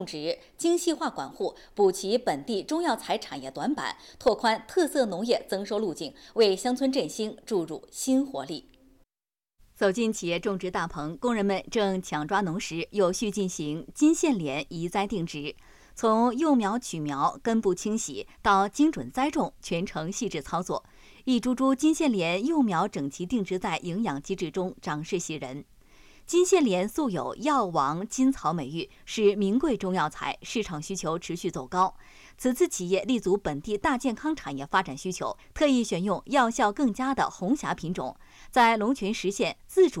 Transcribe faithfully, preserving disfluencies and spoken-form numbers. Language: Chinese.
种植、精细化管护，补齐本地中药材产业短板，拓宽特色农业增收路径，为乡村振兴注入新活力。走进企业种植大棚，工人们正抢抓农时，有序进行金线莲移栽定植。从幼苗取苗、根部清洗到精准栽种，全程细致操作。一株株金线莲幼苗整齐定植在营养机制中，长势喜人。金线莲素有药王金草美誉，是名贵中药材，市场需求持续走高。此次企业立足本地大健康产业发展需求，特意选用药效更佳的红霞品种，在龙泉实现自主